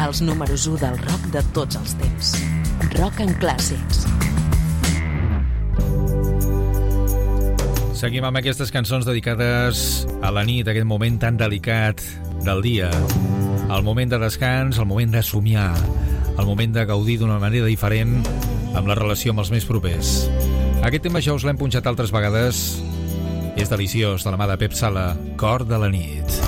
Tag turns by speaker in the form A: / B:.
A: els números 1 del rock de tots els temps. Rock and Clàssics.
B: Seguim amb aquestes cançons dedicades a la nit, aquest moment tan delicat del dia. El moment de descans, el moment de somiar, el moment de gaudir d'una manera diferent amb la relació amb els més propers. Aquest tema ja us l'hem punxat altres vegades. És deliciós, de la mà de Pep Sala, Cor de la nit.